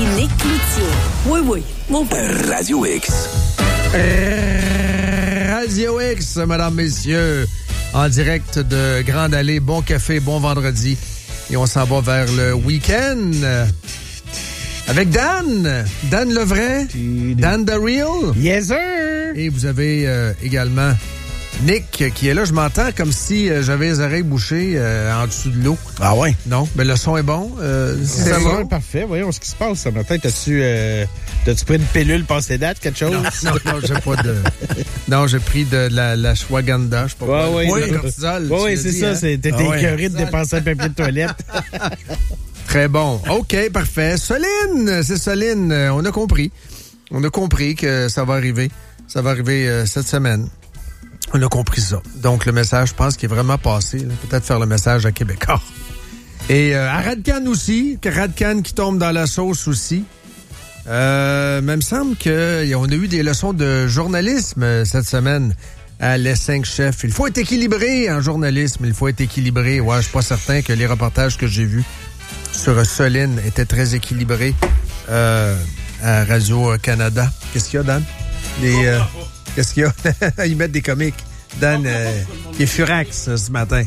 Nick Cloutier. Oui, mon père. Radio X. Radio X, mesdames, messieurs, en direct de Grande Allée. Bon café, bon vendredi. Et on s'en va vers le week-end avec Dan. Dan Levray. Dan the Real. Yes, sir. Et vous avez également Nick qui est là. Je m'entends comme si j'avais les oreilles bouchées en dessous de l'eau. Ah ouais? Non, mais le son est bon. Ça va? Parfait. Voyons ce qui se passe ce matin. T'as-tu pris une pilule passée date, quelque chose? Non, j'ai pas de... Non, j'ai pris de la Shwaganda. Je sais pas quoi. Oui, cortisol. Oui, c'est ça. Hein? T'es écœuré de dépenser un papier de toilette. Très bon. OK, parfait. Soline, c'est Soline. On a compris. On a compris que ça va arriver. Ça va arriver cette semaine. On a compris ça. Donc, le message, je pense qu'il est vraiment passé. Là. Peut-être faire le message à Québécois. Et à Radcan aussi. Radcan qui tombe dans la sauce aussi. Mais il me semble qu'on a eu des leçons de journalisme cette semaine à Les 5 chefs. Il faut être équilibré en journalisme. Il faut être équilibré. Ouais, je suis pas certain que les reportages que j'ai vus sur Soline étaient très équilibrés à Radio-Canada. Qu'est-ce qu'il y a, Dan? Qu'est-ce qu'il y a? Ils mettent des comiques. Dan, qui est furax ce matin.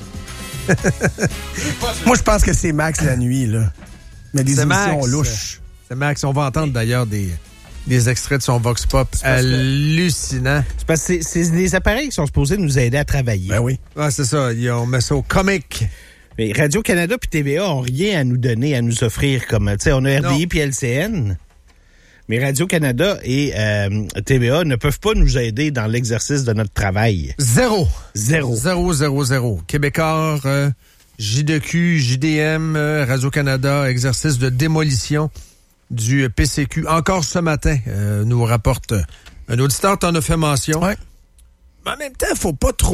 Moi, je pense que c'est Max la nuit, là. Mais des émissions louches. C'est Max. On va entendre d'ailleurs des extraits de son Vox Pop hallucinants. C'est parce que c'est des appareils qui sont supposés nous aider à travailler. Ben oui. Ah, c'est ça. On met ça au comique. Mais Radio-Canada puis TVA ont rien à nous donner, à nous offrir comme... Tu sais, on a RDI puis LCN. Mais Radio-Canada et TVA ne peuvent pas nous aider dans l'exercice de notre travail. Zéro. 0. Québécois, JDQ, JDM, Radio-Canada, exercice de démolition du PCQ. Encore ce matin, nous rapporte un auditeur, t'en as fait mention. Ouais. Mais en même temps, faut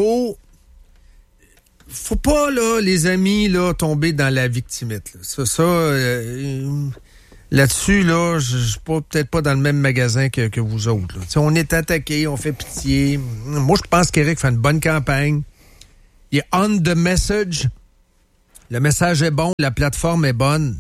pas, là, les amis, là, tomber dans la victimite. Là. Là-dessus, là, je suis peut-être pas dans le même magasin que vous autres. Là. On est attaqué, on fait pitié. Moi, je pense qu'Éric fait une bonne campagne. Il est on the message. Le message est bon, la plateforme est bonne.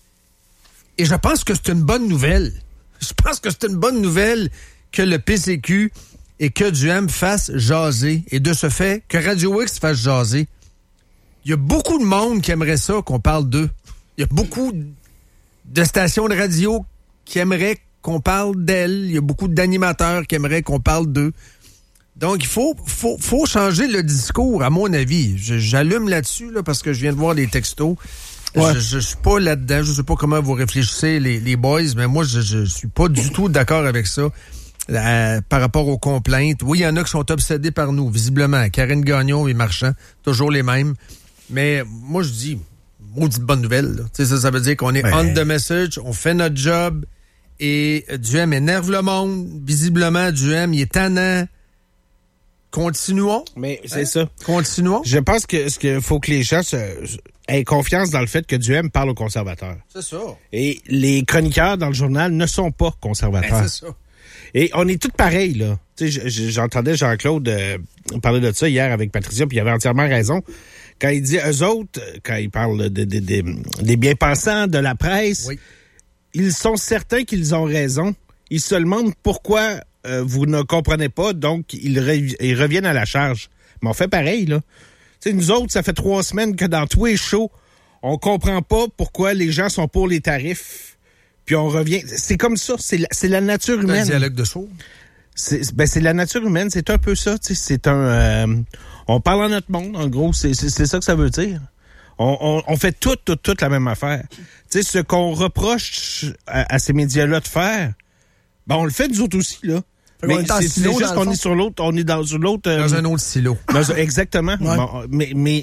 Et je pense que c'est une bonne nouvelle. Je pense que c'est une bonne nouvelle que le PCQ et que Duhem fasse jaser. Et de ce fait, que Radio X fasse jaser. Il y a beaucoup de monde qui aimerait ça, qu'on parle d'eux. Il y a beaucoup de stations de radio qui aimeraient qu'on parle d'elles. Il y a beaucoup d'animateurs qui aimeraient qu'on parle d'eux. Donc, il faut changer le discours, à mon avis. J'allume là-dessus, là, parce que je viens de voir les textos. Ouais. Je suis pas là-dedans. Je sais pas comment vous réfléchissez, les boys, mais moi, je suis pas du tout d'accord avec ça. Par rapport aux complaintes. Oui, il y en a qui sont obsédés par nous, visiblement. Karine Gagnon et Marchand, toujours les mêmes. Mais moi, je dis... maudite bonne nouvelle. Ça veut dire qu'on est on the message, on fait notre job et Duhem énerve le monde. Visiblement, Duhem, il est tannant. Continuons. Mais c'est ça. Continuons. Je pense que ce qu'il faut que les gens aient confiance dans le fait que Duhem parle aux conservateurs. C'est ça. Et les chroniqueurs dans le journal ne sont pas conservateurs. C'est ça. Et on est tous pareils, là. Tu sais, j'entendais Jean-Claude parler de ça hier avec Patricia, puis il avait entièrement raison. Quand il dit eux autres, quand il parle des bien-pensants, de la presse, oui. Ils sont certains qu'ils ont raison. Ils se demandent pourquoi vous ne comprenez pas, donc ils reviennent à la charge. Mais on fait pareil, là. Tu sais, nous autres, ça fait 3 semaines que dans tous les shows, on comprend pas pourquoi les gens sont pour les tarifs. Puis on revient. C'est comme ça, c'est la nature humaine. C'est un dialogue de sourds. C'est la nature humaine, c'est un peu ça. C'est un... on parle en notre monde, en gros, c'est ça que ça veut dire. On fait toute la même affaire. Tu sais, ce qu'on reproche à ces médias-là de faire, ben on le fait nous autres aussi, là. Mais c'est juste qu'on est sur l'autre, on est dans l'autre... dans un autre silo. Exactement. Ouais. Bon, mais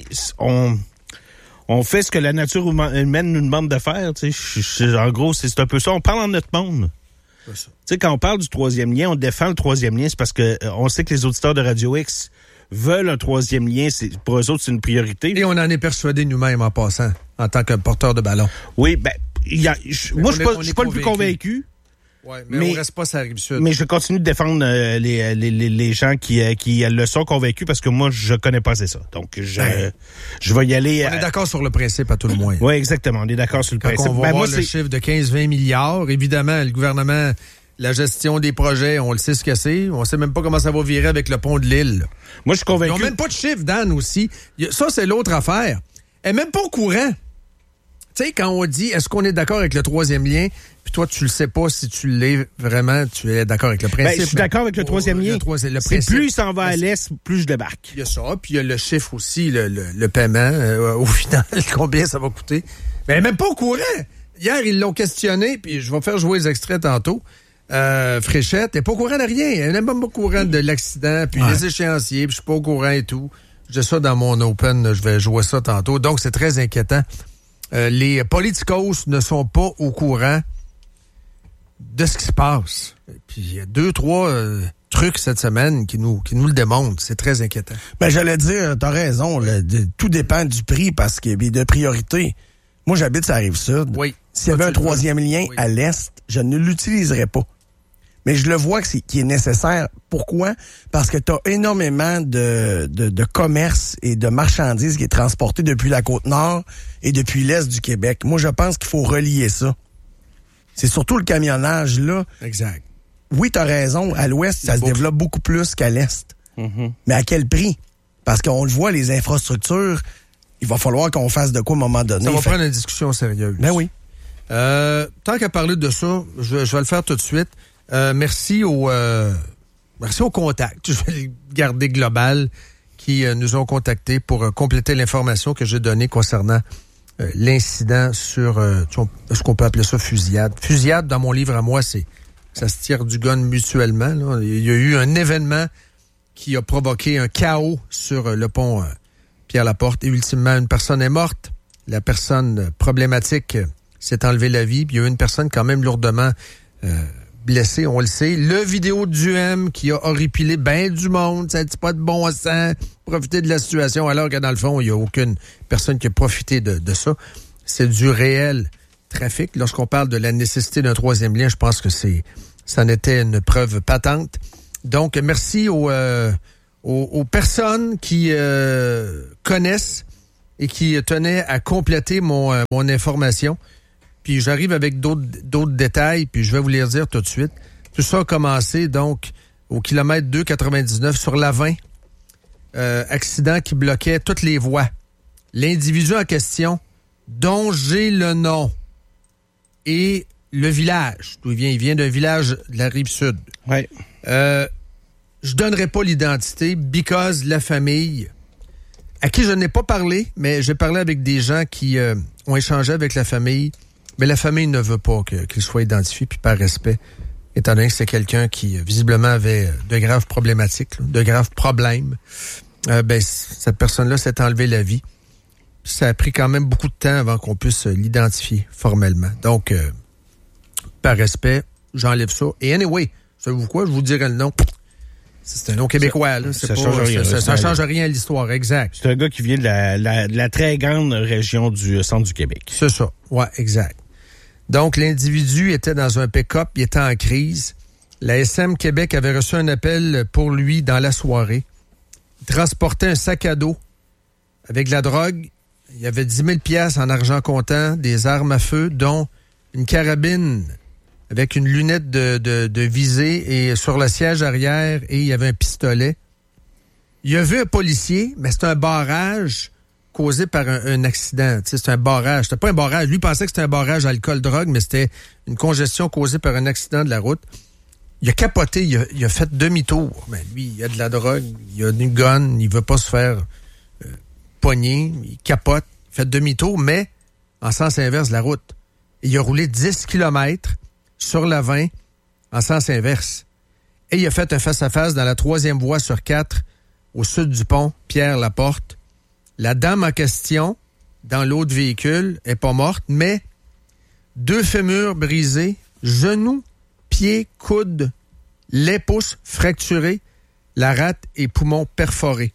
on fait ce que la nature humaine nous demande de faire. Tu sais, en gros, c'est un peu ça. On parle en notre monde. Tu sais, quand on parle du 3e lien, on défend le 3e lien, c'est parce que on sait que les auditeurs de Radio X veulent un 3e lien. Pour eux autres, c'est une priorité. Et on en est persuadés nous-mêmes en passant, en tant que porteur de ballon. Oui, ben, moi, je suis pas le plus convaincu. Ouais, mais on reste pas sur la Rive-Sud. Mais je continue de défendre les gens qui le sont convaincus parce que moi, je connais pas assez ça. Donc, je vais y aller. On est d'accord sur le principe à tout le moins. Oui, exactement. On est d'accord sur le principe. On va voir le chiffre de 15-20 milliards. Évidemment, le gouvernement, la gestion des projets, on le sait ce que c'est. On sait même pas comment ça va virer avec le pont de l'île. Moi, je suis convaincu. Ils n'ont même pas de chiffre, Dan, aussi. Ça, c'est l'autre affaire. Elle n'est même pas au courant. Tu sais, quand on dit, est-ce qu'on est d'accord avec le troisième lien, puis toi, tu le sais pas si tu l'es vraiment, tu es d'accord avec le principe. Je suis d'accord avec le troisième lien. C'est plus il s'en va à l'est, plus je débarque. Il y a ça, puis il y a le chiffre aussi, le paiement, au final, combien ça va coûter. Mais elle n'est même pas au courant. Hier, ils l'ont questionné, puis je vais faire jouer les extraits tantôt. Fréchette, elle n'est pas au courant de rien. Elle n'est même pas au courant de l'accident, puis les échéanciers, puis je suis pas au courant et tout. J'ai ça dans mon open, je vais jouer ça tantôt. Donc, c'est très inquiétant. Les politicos ne sont pas au courant de ce qui se passe. Puis il y a 2-3 trucs cette semaine qui nous le démontrent. C'est très inquiétant. Ben j'allais dire, t'as raison. Tout dépend du prix parce qu'il y a de priorité. Moi, j'habite sur la Rive-Sud. Oui. S'il y avait un troisième lien à l'Est, je ne l'utiliserais pas. Mais je le vois qui est nécessaire. Pourquoi? Parce que tu as énormément de commerce et de marchandises qui est transporté depuis la Côte-Nord et depuis l'Est du Québec. Moi, je pense qu'il faut relier ça. C'est surtout le camionnage, là. Exact. Oui, tu as raison. À l'Ouest, ça se développe beaucoup plus qu'à l'Est. Mm-hmm. Mais à quel prix? Parce qu'on le voit, les infrastructures, il va falloir qu'on fasse de quoi à un moment donné. Ça va prendre une discussion sérieuse. Ben oui. Tant qu'à parler de ça, je vais le faire tout de suite. Merci aux contacts, je vais les garder global, qui nous ont contactés pour compléter l'information que j'ai donnée concernant l'incident sur ce qu'on peut appeler ça fusillade. Fusillade, dans mon livre à moi, ça se tire du gun mutuellement. Là. Il y a eu un événement qui a provoqué un chaos sur le pont Pierre-Laporte et ultimement, une personne est morte. La personne problématique s'est enlevée la vie, puis il y a eu une personne quand même lourdement blessé, on le sait. Le vidéo du M qui a horripilé ben du monde, ça dit pas de bon sens, profiter de la situation, alors que dans le fond, il n'y a aucune personne qui a profité de ça. C'est du réel trafic. Lorsqu'on parle de la nécessité d'un troisième lien, je pense que ça en était une preuve patente. Donc, merci aux personnes qui connaissent et qui tenaient à compléter mon information. Puis j'arrive avec d'autres détails, puis je vais vous les dire tout de suite. Tout ça a commencé, donc, au kilomètre 2,99 sur la 20. Accident qui bloquait toutes les voies. L'individu en question, dont j'ai le nom, et le village, d'où il vient d'un village de la Rive-Sud. Oui. Je donnerai pas l'identité, because la famille, à qui je n'ai pas parlé, mais j'ai parlé avec des gens qui ont échangé avec la famille. Mais la famille ne veut pas qu'il soit identifié, puis par respect, étant donné que c'est quelqu'un qui, visiblement, avait de graves problématiques, de graves problèmes, cette personne-là s'est enlevée la vie. Ça a pris quand même beaucoup de temps avant qu'on puisse l'identifier formellement. Donc, par respect, j'enlève ça. Et anyway, savez-vous quoi? Je vous dirai le nom. C'est un nom québécois, là. Ça change rien. Ça change rien à l'histoire, exact. C'est un gars qui vient de la très grande région du centre du Québec. C'est ça. Ouais, exact. Donc, l'individu était dans un pick-up, il était en crise. La SM Québec avait reçu un appel pour lui dans la soirée. Il transportait un sac à dos avec de la drogue. Il y avait 10 000 piastres en argent comptant, des armes à feu, dont une carabine avec une lunette de visée et sur le siège arrière, et il y avait un pistolet. Il a vu un policier, mais c'est un barrage causé par un accident. Tu sais, c'est un barrage. C'était pas un barrage. Lui pensait que c'était un barrage alcool-drogue, mais c'était une congestion causée par un accident de la route. Il a capoté, il a fait demi-tour. Ben, lui, il a de la drogue, il a une gun, il veut pas se faire pogner, il capote, il fait demi-tour, mais en sens inverse de la route. Et il a roulé 10 km sur la 20 en sens inverse. Et il a fait un face-à-face dans la 3e voie sur 4 au sud du pont Pierre-Laporte. La dame en question, dans l'autre véhicule, est pas morte, mais 2 fémurs brisés, genoux, pieds, coudes, les pouces fracturés, la rate et poumons perforés.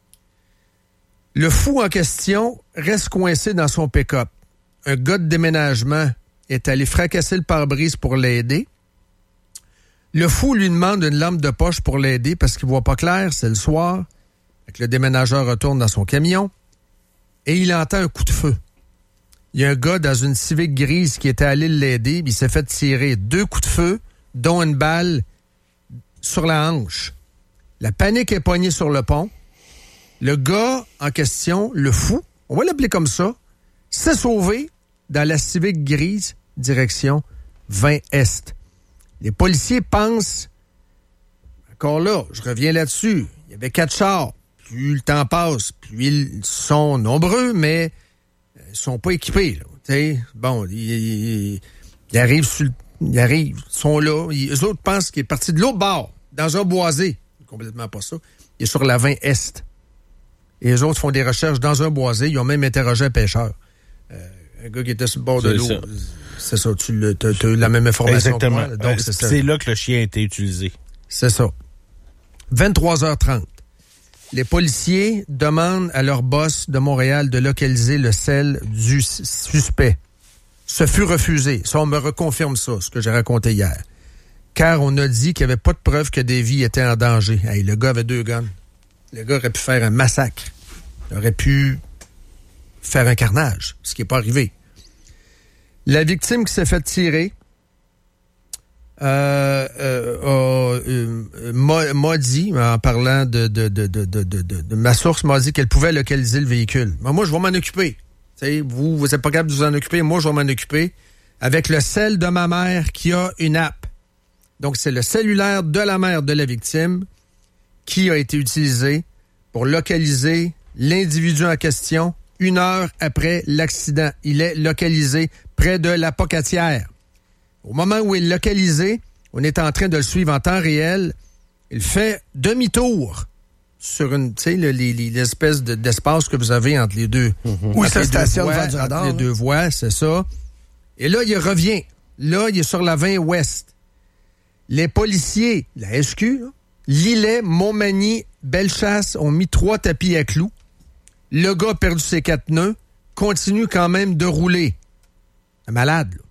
Le fou en question reste coincé dans son pick-up. Un gars de déménagement est allé fracasser le pare-brise pour l'aider. Le fou lui demande une lampe de poche pour l'aider parce qu'il voit pas clair, c'est le soir. Fait que le déménageur retourne dans son camion et il entend un coup de feu. Il y a un gars dans une Civic grise qui était allé l'aider, puis il s'est fait tirer 2 coups de feu, dont une balle sur la hanche. La panique est poignée sur le pont. Le gars en question, le fou, on va l'appeler comme ça, s'est sauvé dans la Civic grise, direction 20 Est. Les policiers pensent, encore là, je reviens là-dessus, il y avait 4 chars. Plus le temps passe, plus ils sont nombreux, mais ils sont pas équipés. Là, t'sais. Bon, ils arrivent, ils sont là. Eux autres pensent qu'il est parti de l'autre bord, dans un boisé. Complètement pas ça. Il est sur la 20 Est. Et eux autres font des recherches dans un boisé. Ils ont même interrogé un pêcheur. Un gars qui était sur le bord de l'eau. C'est ça, tu as eu la même information. Exactement. Que moi, donc, c'est là que le chien a été utilisé. C'est ça. 23h30. Les policiers demandent à leur boss de Montréal de localiser le cell du suspect. Ce fut refusé. Ça, on me reconfirme ça, ce que j'ai raconté hier. Car on a dit qu'il n'y avait pas de preuve que des vies étaient en danger. Hey, le gars avait 2 guns. Le gars aurait pu faire un massacre. Il aurait pu faire un carnage, ce qui n'est pas arrivé. La victime qui s'est fait tirer m'a dit, en parlant de ma source, m'a dit qu'elle pouvait localiser le véhicule. Mais moi, je vais m'en occuper. T'sais, vous n'êtes pas capable de vous en occuper. Moi, je vais m'en occuper avec le cell de ma mère qui a une app. Donc, c'est le cellulaire de la mère de la victime qui a été utilisé pour localiser l'individu en question 1 heure après l'accident. Il est localisé près de la Pocatière. Au moment où il est localisé, on est en train de le suivre en temps réel. Il fait demi-tour sur une, tu sais, l'espèce d'espace que vous avez entre les deux. Où ça stationne devant du radar. Entre les 2 voies, c'est ça. Et là, il revient. Là, il est sur la 20 Ouest. Les policiers, la SQ, là, Lillet, Montmagny, Bellechasse ont mis 3 tapis à clous. Le gars a perdu ses 4 nœuds, continue quand même de rouler. Un malade, là.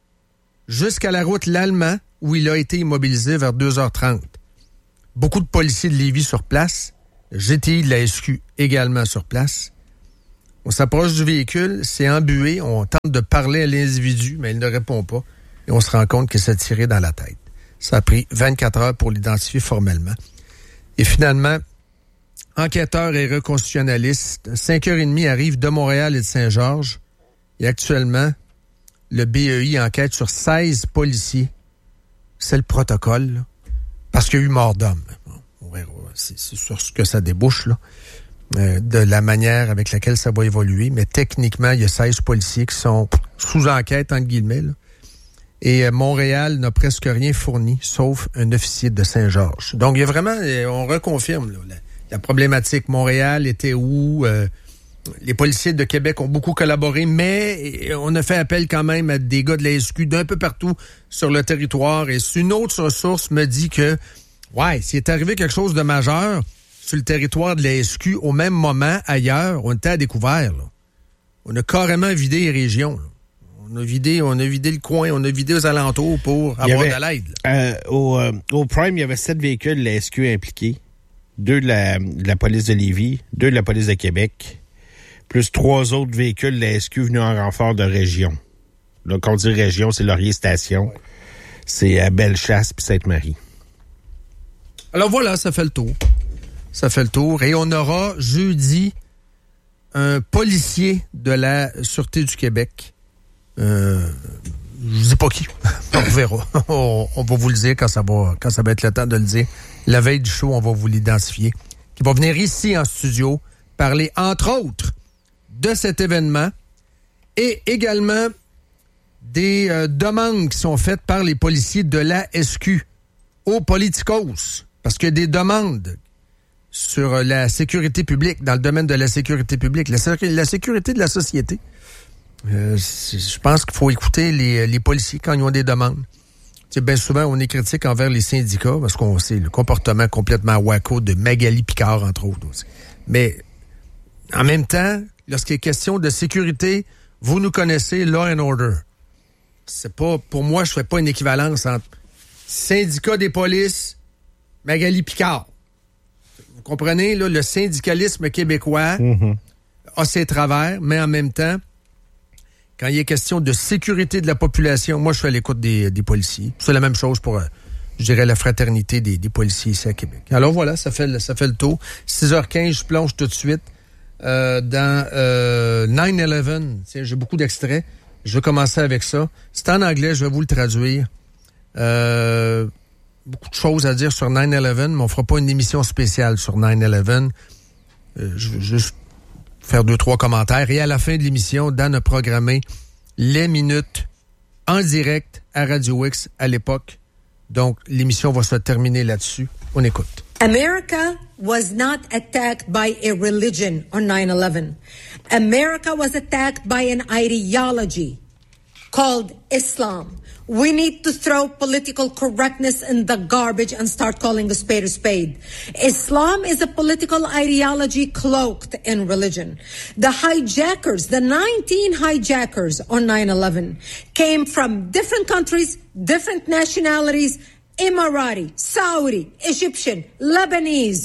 Jusqu'à la route L'Allemand, où il a été immobilisé vers 2h30. Beaucoup de policiers de Lévis sur place, le GTI de la SQ également sur place. On s'approche du véhicule, c'est embué, on tente de parler à l'individu, mais il ne répond pas, et on se rend compte qu'il s'est tiré dans la tête. Ça a pris 24 heures pour l'identifier formellement. Et finalement, enquêteurs et reconstitutionnalistes, 5h30 arrivent de Montréal et de Saint-Georges, et actuellement, le BEI enquête sur 16 policiers. C'est le protocole, là, parce qu'il y a eu mort d'homme. On verra, c'est sur ce que ça débouche, là, de la manière avec laquelle ça va évoluer. Mais techniquement, il y a 16 policiers qui sont sous enquête, entre guillemets. Là. Et Montréal n'a presque rien fourni, sauf un officier de Saint-Georges. Donc, il y a vraiment, on reconfirme là, la problématique. Montréal était où... les policiers de Québec ont beaucoup collaboré, mais on a fait appel quand même à des gars de la SQ d'un peu partout sur le territoire. Et une autre source me dit que, s'il est arrivé quelque chose de majeur sur le territoire de la SQ, au même moment, ailleurs, on était à découvert. Là. On a carrément vidé les régions. Là. On a vidé le coin, on a vidé aux alentours pour avoir de l'aide. Au Prime, il y avait 7 véhicules de la SQ impliqués. 2 de la police de Lévis, 2 de la police de Québec, plus 3 autres véhicules de la SQ venus en renfort de région. Là, quand on dit région, c'est Laurier Station. Ouais. C'est à Bellechasse puis Sainte-Marie. Alors voilà, ça fait le tour. Ça fait le tour. Et on aura jeudi un policier de la Sûreté du Québec. Je dis pas qui. On verra. On va vous le dire quand ça va être le temps de le dire. La veille du show, on va vous l'identifier. Qui va venir ici en studio parler, entre autres, de cet événement et également des demandes qui sont faites par les policiers de la SQ aux politicos. Parce qu'il y a des demandes sur la sécurité publique, dans le domaine de la sécurité publique, la sécurité de la société. Je pense qu'il faut écouter les policiers quand ils ont des demandes. Bien souvent, on est critique envers les syndicats parce qu'on sait le comportement complètement wacko de Magali Picard, entre autres aussi. Mais en même temps, lorsqu'il est question de sécurité, vous nous connaissez, law and order. C'est pas, pour moi, je fais pas une équivalence entre Syndicat des polices, Magali Picard. Vous comprenez, là, le syndicalisme québécois a ses travers, mais en même temps, quand il est question de sécurité de la population, moi, je suis à l'écoute des policiers. C'est la même chose pour, je dirais, la fraternité des policiers ici à Québec. Alors voilà, ça fait le tour. 6h15, je plonge tout de suite dans 9/11. Tiens, j'ai beaucoup d'extraits. Je vais commencer avec ça. C'est en anglais, je vais vous le traduire. Beaucoup de choses à dire sur 9/11, mais on fera pas une émission spéciale sur 9/11. Je vais juste faire 2-3 commentaires. Et à la fin de l'émission, Dan a programmé les minutes en direct à Radio X à l'époque. Donc, l'émission va se terminer là-dessus. On écoute. America was not attacked by a religion on 9/11. America was attacked by an ideology called Islam. We need to throw political correctness in the garbage and start calling a spade. Islam is a political ideology cloaked in religion. The hijackers, the 19 hijackers on 9/11 came from different countries, different nationalities, Emirati, Saudi, Egyptian, Lebanese,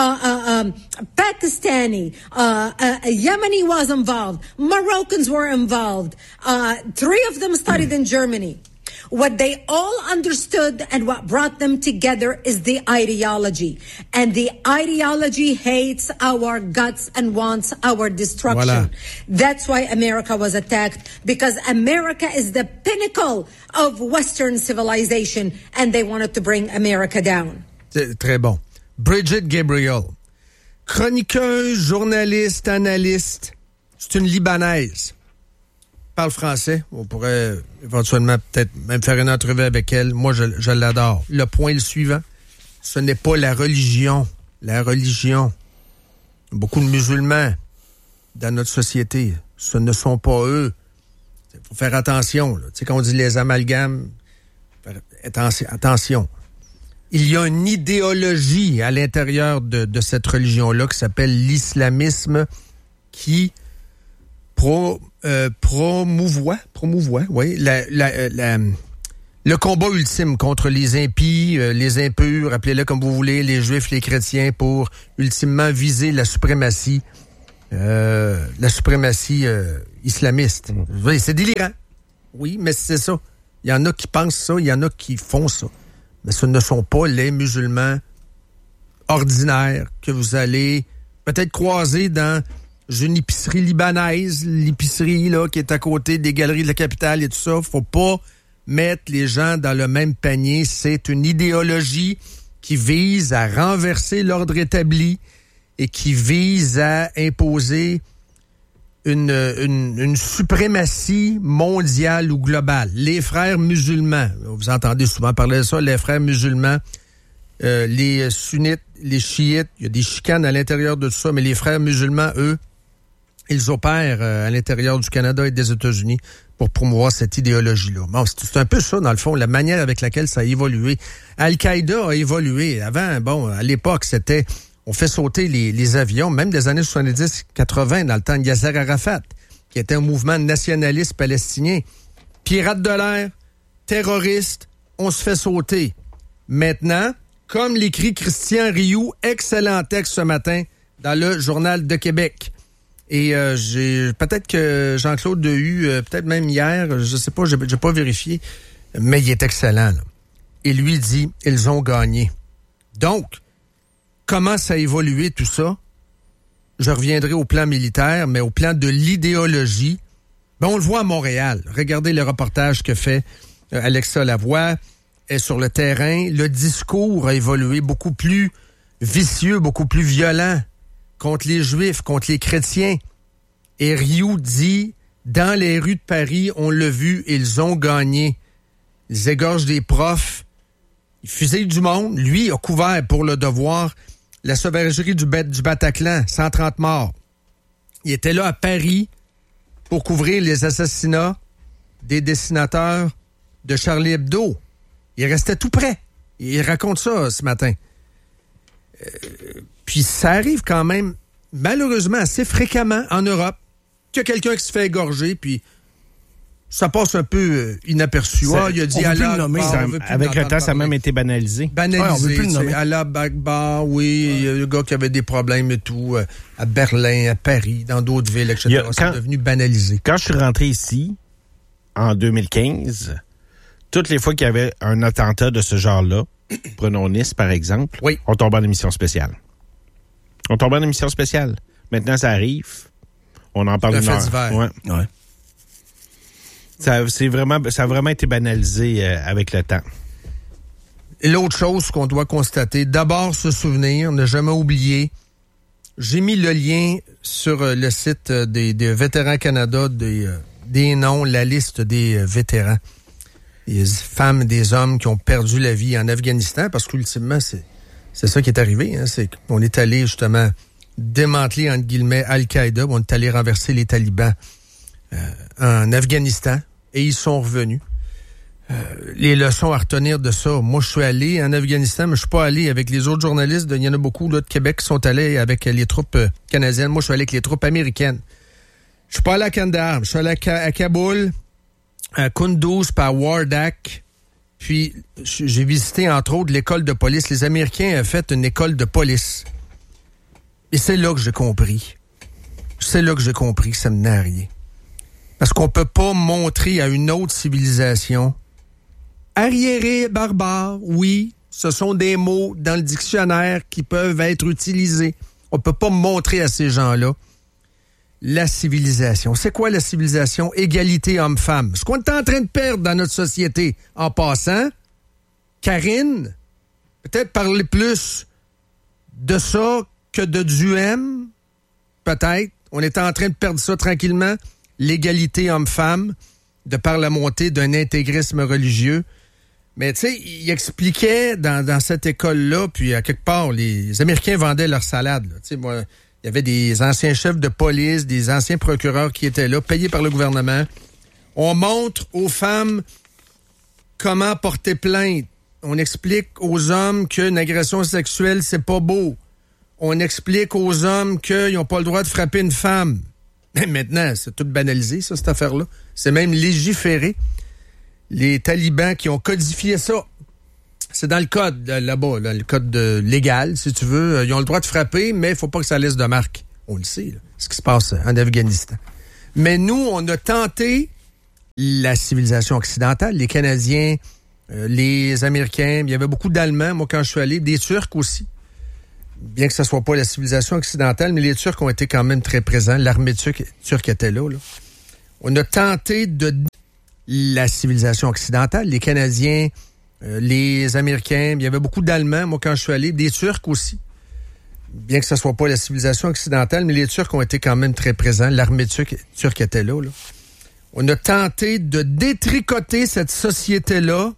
Pakistani, Yemeni was involved, Moroccans were involved. 3 of them studied in Germany. What they all understood and what brought them together is the ideology. And the ideology hates our guts and wants our destruction. Voilà. That's why America was attacked, because America is the pinnacle of Western civilization and they wanted to bring America down. C'est très bon. Bridget Gabriel, chroniqueuse, journaliste, analyste. C'est une Libanaise. Parle français. On pourrait éventuellement peut-être même faire une entrevue avec elle. Moi, je l'adore. Le point est le suivant. Ce n'est pas la religion. La religion. Beaucoup de musulmans dans notre société. Ce ne sont pas eux. Il faut faire attention. Tu sais, quand on dit les amalgames, attention. Il y a une idéologie à l'intérieur de cette religion-là qui s'appelle l'islamisme qui promouvoit, oui, le combat ultime contre les impies, les impurs, appelez-le comme vous voulez, les juifs, les chrétiens, pour ultimement viser la suprématie islamiste. Oui, c'est délirant. Oui, mais c'est ça. Il y en a qui pensent ça, il y en a qui font ça. Mais ce ne sont pas les musulmans ordinaires que vous allez peut-être croiser dans une épicerie libanaise, l'épicerie là qui est à côté des galeries de la capitale et tout ça. Faut pas mettre les gens dans le même panier. C'est une idéologie qui vise à renverser l'ordre établi et qui vise à imposer une suprématie mondiale ou globale. Les frères musulmans, vous entendez souvent parler de ça, les frères musulmans, les sunnites, les chiites, il y a des chicanes à l'intérieur de tout ça, mais les frères musulmans, eux, ils opèrent à l'intérieur du Canada et des États-Unis pour promouvoir cette idéologie-là. Bon, c'est un peu ça, dans le fond, la manière avec laquelle ça a évolué. Al-Qaïda a évolué. Avant, bon, à l'époque, c'était... On fait sauter les avions, même des années 70-80, dans le temps de Yasser Arafat, qui était un mouvement nationaliste palestinien. Pirates de l'air, terroristes, on se fait sauter. Maintenant, comme l'écrit Christian Rioux, excellent texte ce matin dans le Journal de Québec. Et peut-être que Jean-Claude Dehu, peut-être même hier, je sais pas, j'ai pas vérifié, mais il est excellent, là. Et lui dit, ils ont gagné. Donc, comment ça a évolué tout ça? Je reviendrai au plan militaire, mais au plan de l'idéologie. Ben, on le voit à Montréal. Regardez le reportage que fait Alexa Lavoie. Est sur le terrain. Le discours a évolué beaucoup plus vicieux, beaucoup plus violent contre les Juifs, contre les chrétiens. Et Rioux dit, dans les rues de Paris, on l'a vu, ils ont gagné. Ils égorgent des profs. Ils fusillent du monde. Lui a couvert pour le devoir la sauvagerie du Bataclan, 130 morts. Il était là à Paris pour couvrir les assassinats des dessinateurs de Charlie Hebdo. Il restait tout près. Il raconte ça ce matin. Puis ça arrive quand même, malheureusement, assez fréquemment en Europe, qu'il y a quelqu'un qui se fait égorger, puis ça passe un peu inaperçu. Il a dit Allah Akbar. Avec le temps, ça a même été banalisé. Banalisé. On veut plus le nommer. Allah Akbar, oui. Il y a le gars qui avait des problèmes et tout, à Berlin, à Paris, dans d'autres villes, etc. C'est devenu banalisé. Quand je suis rentré ici, en 2015, toutes les fois qu'il y avait un attentat de ce genre-là, prenons Nice, par exemple, on tombait en émission spéciale. Maintenant, ça arrive. On en parle une heure. Ouais. Ça a vraiment été banalisé avec le temps. Et l'autre chose qu'on doit constater, d'abord se souvenir, ne jamais oublier. J'ai mis le lien sur le site des Vétérans Canada, des noms, la liste des vétérans. Des femmes, des hommes qui ont perdu la vie en Afghanistan, parce qu'ultimement, c'est ça qui est arrivé. Hein, c'est qu'on est allé justement démanteler, entre guillemets, Al-Qaïda, on est allé renverser les talibans en Afghanistan, et ils sont revenus. Les leçons à retenir de ça. Moi, je suis allé en Afghanistan, mais je suis pas allé avec les autres journalistes. Il y en a beaucoup là, de Québec qui sont allés avec les troupes canadiennes. Moi, je suis allé avec les troupes américaines. Je suis pas allé à Kandahar. Je suis allé à Kaboul, à Kunduz, puis à Wardak. Puis, j'ai visité, entre autres, l'école de police. Les Américains ont fait une école de police. Et c'est là que j'ai compris. C'est là que j'ai compris que ça menait à rien. Parce qu'on peut pas montrer à une autre civilisation arriéré, barbare, oui, ce sont des mots dans le dictionnaire qui peuvent être utilisés. On peut pas montrer à ces gens-là la civilisation. C'est quoi la civilisation? Égalité homme-femme. Ce qu'on est en train de perdre dans notre société. En passant, Karine, peut-être parler plus de ça que de Duhem, peut-être. On est en train de perdre ça tranquillement. L'égalité homme-femme, de par la montée d'un intégrisme religieux. Mais tu sais, il expliquait dans cette école-là, puis à quelque part, les Américains vendaient leur salade. Tu sais, moi, il y avait des anciens chefs de police, des anciens procureurs qui étaient là, payés par le gouvernement. On montre aux femmes comment porter plainte. On explique aux hommes qu'une agression sexuelle, c'est pas beau. On explique aux hommes qu'ils n'ont pas le droit de frapper une femme. Mais maintenant, c'est tout banalisé, ça, cette affaire-là. C'est même légiféré. Les talibans qui ont codifié ça. C'est dans le code, là-bas, le code légal, si tu veux. Ils ont le droit de frapper, mais il faut pas que ça laisse de marque. On le sait, là, ce qui se passe en Afghanistan. Mais nous, on a tenté la civilisation occidentale, les Canadiens, les Américains. Il y avait beaucoup d'Allemands, moi, quand je suis allé, des Turcs aussi. Bien que ce soit pas la civilisation occidentale, mais les Turcs ont été quand même très présents. L'armée turque était là. On a tenté de la civilisation occidentale, les Canadiens, les Américains. Il y avait beaucoup d'Allemands, moi, quand je suis allé, des Turcs aussi. Bien que ce soit pas la civilisation occidentale, mais les Turcs ont été quand même très présents. L'armée turque était là. On a tenté de détricoter cette société-là